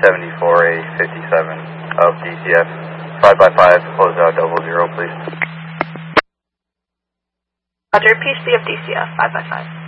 74A57 of DCF, 5x5, close out 00, please. Roger, PC of DCF, 5x5.